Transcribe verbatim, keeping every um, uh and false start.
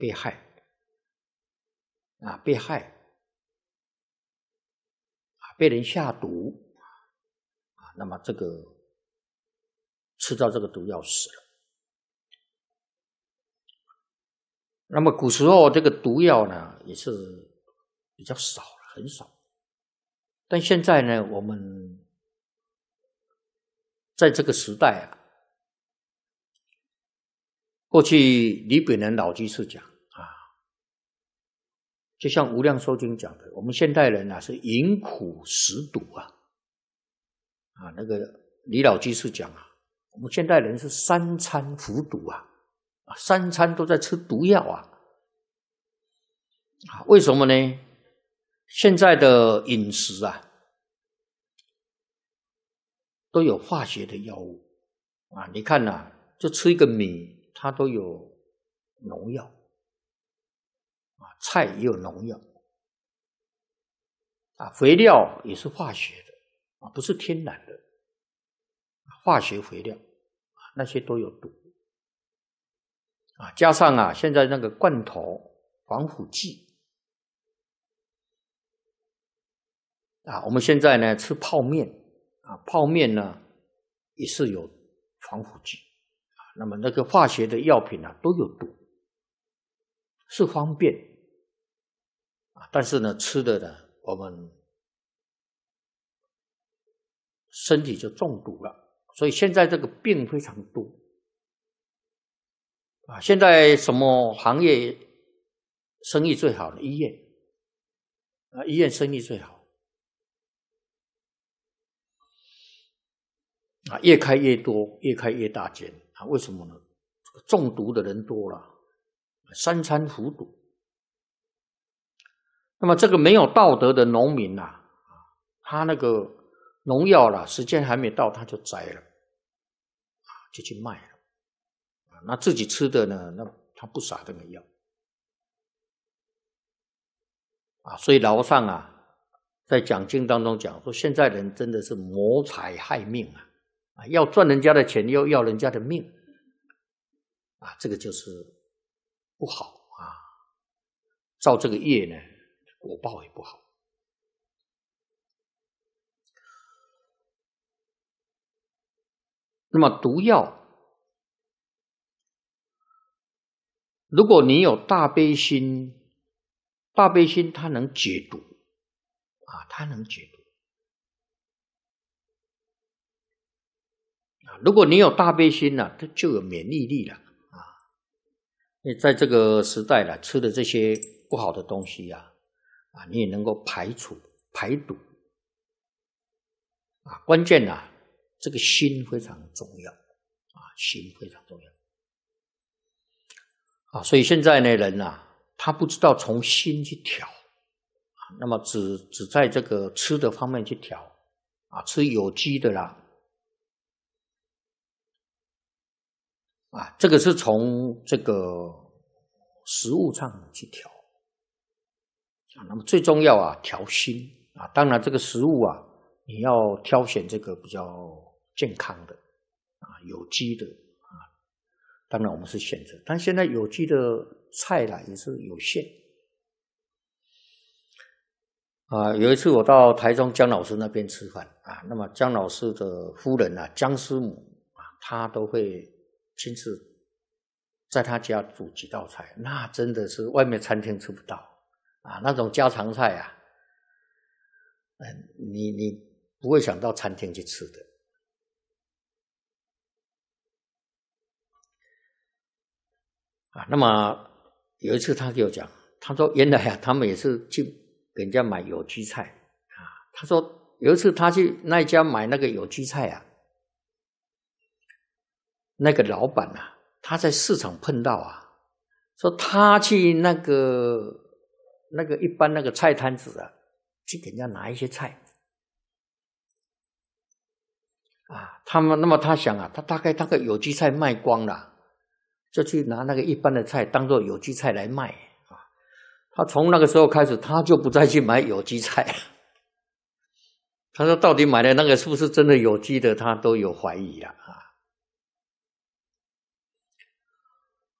被害啊，被害啊，被人下毒啊，那么这个吃到这个毒药死了。那么古时候这个毒药呢也是比较少了，很少。但现在呢，我们在这个时代啊，过去李炳南老居士讲啊，就像无量寿经讲的，我们现代人啊是饮苦食毒啊，啊那个李老居士讲啊，我们现代人是三餐服毒啊，啊三餐都在吃毒药啊，啊为什么呢？现在的饮食啊，都有化学的药物啊，你看呐、啊，就吃一个米，它都有农药啊，菜也有农药啊，肥料也是化学的啊，不是天然的，化学肥料啊，那些都有毒啊，加上啊，现在那个罐头防腐剂啊，我们现在呢吃泡面啊，泡面呢也是有防腐剂啊，那么那个化学的药品啊都有毒，是方便啊，但是呢吃的呢我们身体就中毒了，所以现在这个病非常多啊。现在什么行业生意最好呢？医院啊，医院生意最好。啊，越开越多，越开越大间啊！为什么呢？中毒的人多了，三餐服毒。那么这个没有道德的农民呐、啊，他那个农药啦，时间还没到他就摘了，啊，就去卖了。啊，那自己吃的呢，那他不撒这个药，啊，所以老上啊，在讲经当中讲说，现在人真的是谋财害命啊。啊，要赚人家的钱，又要人家的命，啊，这个就是不好啊。造这个业呢，果报也不好。那么毒药，如果你有大悲心，大悲心它能解毒啊，它能解毒。如果你有大悲心呢、啊，它就有免疫力了啊！你在这个时代了，吃的这些不好的东西呀、啊，啊，你也能够排除排毒啊。关键啊，这个心非常重要啊，心非常重要啊。所以现在呢，人啊，他不知道从心去调啊，那么只只在这个吃的方面去调啊，吃有机的啦。啊，这个是从这个食物上去调啊。那么最重要啊，调心啊。当然，这个食物啊，你要挑选这个比较健康的啊，有机的啊。当然，我们是选择，但现在有机的菜啦也是有限啊。有一次我到台中姜老师那边吃饭啊，那么姜老师的夫人啊，姜师母啊，她都会亲自在他家煮几道菜，那真的是外面餐厅吃不到啊，那种家常菜啊，你你不会想到餐厅去吃的啊。那么有一次他就讲，他说原来啊，他们也是去给人家买有机菜啊。他说有一次他去那一家买那个有机菜啊，那个老板啊，他在市场碰到啊，说他去那个那个一般那个菜摊子啊，去给人家拿一些菜啊，他们那么他想啊，他大概那个有机菜卖光了，就去拿那个一般的菜当做有机菜来卖啊。他从那个时候开始，他就不再去买有机菜。他说到底买的那个是不是真的有机的，他都有怀疑了啊。